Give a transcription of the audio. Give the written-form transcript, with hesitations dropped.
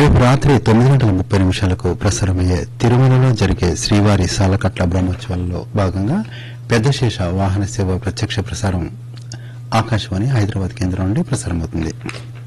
రేపు రాత్రి 9:30 ప్రసారమయ్యే తిరుమలలో జరిగే శ్రీవారి సాలకట్ల బ్రహ్మోత్సవాలలో భాగంగా పెద్దశేష వాహన సేవ ప్రత్యక్ష ప్రసారం ఆకాశవాణి హైదరాబాద్ కేంద్రం నుండి ప్రసారమవుతుంది.